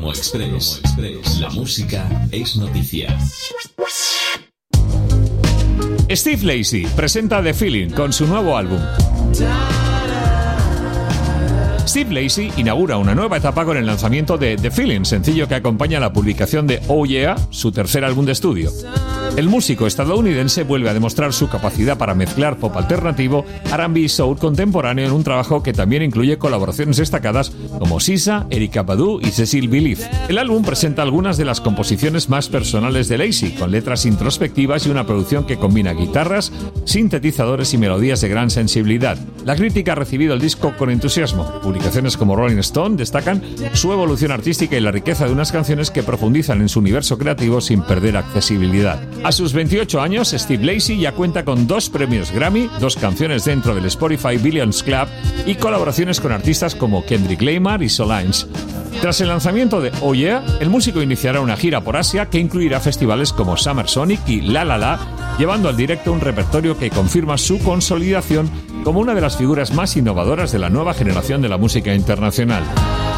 Cromo Express. La música es noticia. Steve Lacy presenta The Feeling con su nuevo álbum. Steve Lacy inaugura una nueva etapa con el lanzamiento de The Feeling, sencillo que acompaña la publicación de Oh Yeah, su tercer álbum de estudio. El músico estadounidense vuelve a demostrar su capacidad para mezclar pop alternativo, R&B y soul contemporáneo en un trabajo que también incluye colaboraciones destacadas como SZA, Erykah Badu y Cecile Belief. El álbum presenta algunas de las composiciones más personales de Lacy, con letras introspectivas y una producción que combina guitarras, sintetizadores y melodías de gran sensibilidad. La crítica ha recibido el disco con entusiasmo. Publicaciones como Rolling Stone destacan su evolución artística y la riqueza de unas canciones que profundizan en su universo creativo sin perder accesibilidad. A sus 28 años, Steve Lacy ya cuenta con 2 premios Grammy, 2 canciones dentro del Spotify Billions Club y colaboraciones con artistas como Kendrick Lamar y Solange. Tras el lanzamiento de Oh Yeah, el músico iniciará una gira por Asia que incluirá festivales como Summer Sonic y La La La, llevando al directo un repertorio que confirma su consolidación como una de las figuras más innovadoras de la nueva generación de la música internacional.